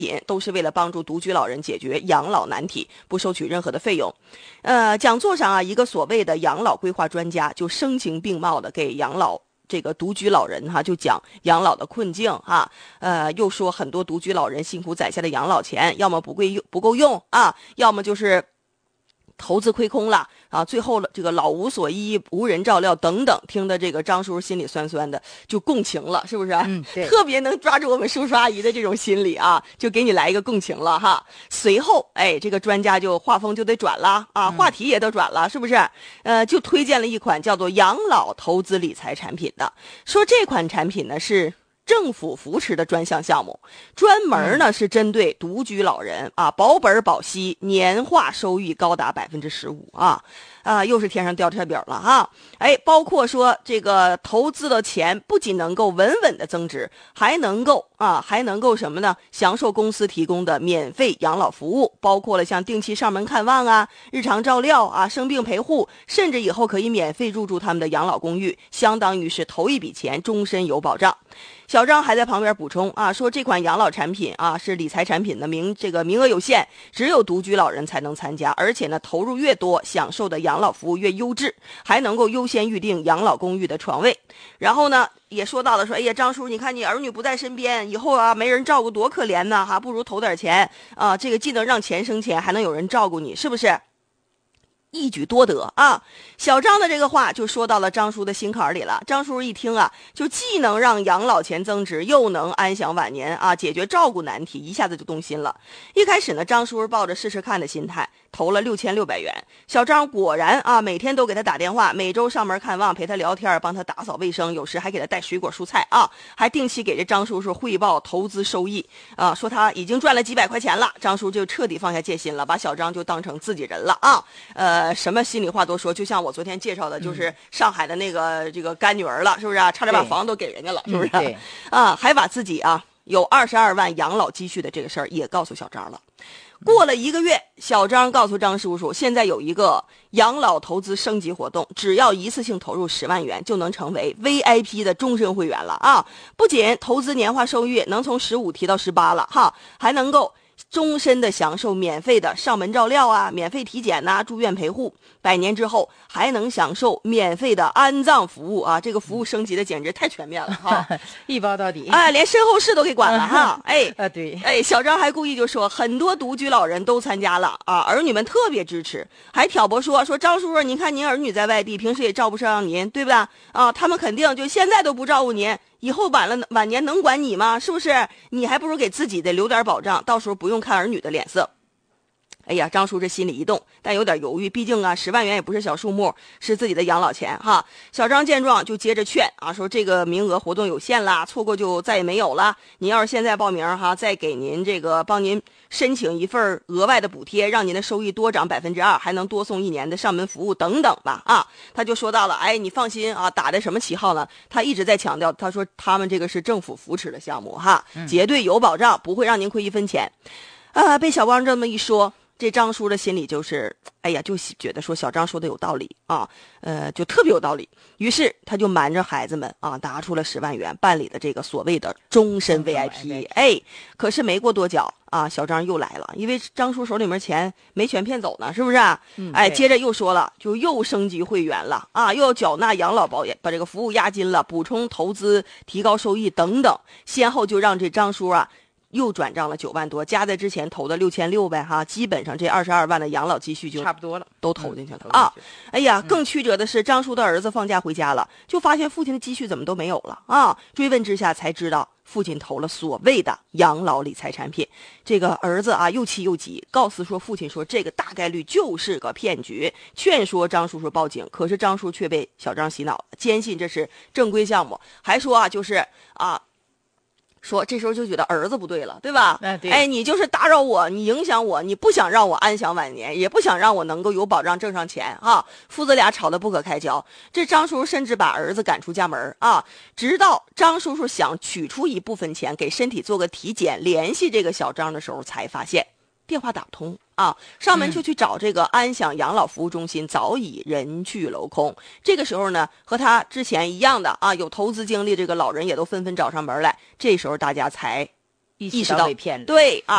都是为了帮助独居老人解决养老难题，不收取任何的费用。讲座上啊，一个所谓的养老规划专家就声情并茂的给这个独居老人就讲养老的困境又说很多独居老人辛苦攒下的养老钱，要么不够用要么就是投资亏空了最后这个老无所依，无人照料等等，听得这个张叔心里酸酸的，就共情了，是不是？ 对， 特别能抓住我们叔叔阿姨的这种心理就给你来一个共情了哈。随后，这个专家就话锋就得转了话题也都转了，是不是？就推荐了一款叫做养老投资理财产品的，说这款产品呢是政府扶持的专项项目，专门呢是针对独居老人保本保息，年化收益高达15%又是天上掉馅饼了包括说这个投资的钱不仅能够稳稳的增值，还能够什么呢？享受公司提供的免费养老服务，包括了像定期上门看望日常照料生病陪护，甚至以后可以免费入住他们的养老公寓，相当于是头一笔钱，终身有保障。小张还在旁边补充说这款养老产品是理财产品的名额有限，只有独居老人才能参加，而且呢投入越多，享受的养老服务越优质，还能够优先预定养老公寓的床位。然后呢也说到了说，哎呀张叔，你看你儿女不在身边，以后没人照顾多可怜呢不如投点钱这个既能让钱生钱，还能有人照顾你，是不是？一举多得小张的这个话就说到了张叔的心坎里了。张叔一听就既能让养老钱增值，又能安享晚年解决照顾难题，一下子就动心了。一开始呢，张叔抱着试试看的心态投了6600元。小张果然每天都给他打电话，每周上门看望，陪他聊天，帮他打扫卫生，有时还给他带水果蔬菜还定期给这张叔叔汇报投资收益说他已经赚了几百块钱了。张叔就彻底放下戒心了，把小张就当成自己人了什么心里话都说，就像我昨天介绍的，就是上海的这个干女儿了，是不是差点把房子都给人家了，是不是对还把自己有22万养老积蓄的这个事儿也告诉小张了。过了1个月，小张告诉张叔叔，现在有一个养老投资升级活动，只要一次性投入10万元就能成为 VIP 的终身会员了不仅投资年化收益能从15提到18了还能够终身的享受免费的上门照料免费体检住院陪护，100年之后还能享受免费的安葬服务这个服务升级的简直太全面了一包到底连身后事都给管了对小张还故意就说很多独居老人都参加了儿女们特别支持，还挑拨说张叔叔，您看您儿女在外地，平时也照不上您，对不对他们肯定就现在都不照顾您，以后晚年能管你吗？是不是？你还不如给自己的留点保障，到时候不用看儿女的脸色。哎呀，张叔这心里一动，但有点犹豫，毕竟10万元也不是小数目，是自己的养老钱小张见状就接着劝说这个名额活动有限啦，错过就再也没有了。您要是现在报名再给您帮您申请一份额外的补贴，让您的收益多涨2%，还能多送1年的上门服务等等吧他就说到了，你放心打的什么旗号呢？他一直在强调，他说他们这个是政府扶持的项目绝对有保障，不会让您亏1分钱被小光这么一说，这张叔的心里就是就觉得说小张说的有道理就特别有道理。于是他就瞒着孩子们拿出了10万元办理的这个所谓的终身 VIP 可是没过多久小张又来了，因为张叔手里面钱没全骗走呢，是不是接着又说了，就又升级会员了又要缴纳养老保险，把这个服务押金了，补充投资，提高收益等等，先后就让这张叔又转账了9万多，加在之前投的6600基本上这22万的养老积蓄就差不多了， 都投进去了哎呀，更曲折的是，张叔的儿子放假回家了，就发现父亲的积蓄怎么都没有了追问之下才知道父亲投了所谓的养老理财产品。这个儿子又气又急，告诉父亲说这个大概率就是个骗局，劝说张叔叔报警。可是张叔却被小张洗脑了，坚信这是正规项目，还说就是说这时候就觉得儿子不对了，对吧对你就是打扰我，你影响我，你不想让我安享晚年，也不想让我能够有保障挣上钱父子俩吵得不可开交。这张叔叔甚至把儿子赶出家门直到张叔叔想取出一部分钱给身体做个体检，联系这个小张的时候，才发现电话打不通上门就去找这个安享养老服务中心，早已人去楼空。这个时候呢，和他之前一样的有投资经历这个老人也都纷纷找上门来，这时候大家才意识到被骗了。 对啊。